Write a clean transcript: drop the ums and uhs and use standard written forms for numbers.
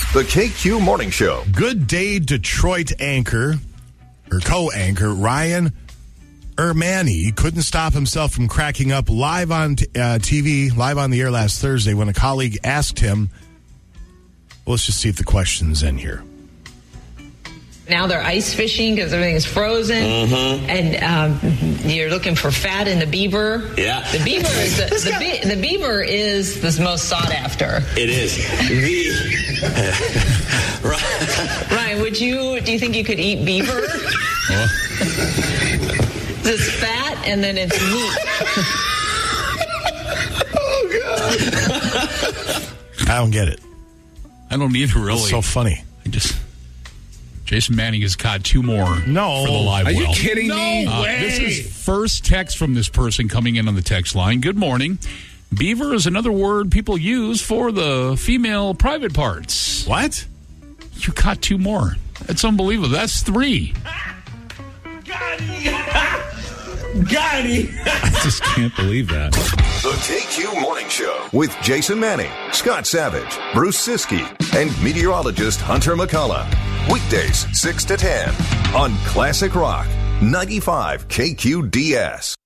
The KQ Morning Show. Good day, Detroit co-anchor Ryan Ermani couldn't stop himself from cracking up live on TV, live on the air last Thursday when a colleague asked him, well, let's just see if the question's in here. Now they're ice fishing because everything is frozen, and you're looking for fat in the beaver. Yeah, the beaver is the beaver is the most sought after. It is. Ryan, do you think you could eat beaver? It's fat and then it's meat. Oh God! I don't get it. I don't either. Really, it's so funny. Jason Manning has caught 2 more for the live well. Are you kidding me? No way. This is first text from this person coming in on the text line. Good morning. Beaver is another word people use for the female private parts. What? You caught 2 more. That's unbelievable. That's 3. Got it. I just can't believe that. The KQ Morning Show with Jason Manning, Scott Savage, Bruce Siskey, and meteorologist Hunter McCullough. Weekdays 6 to 10 on Classic Rock 95 KQDS.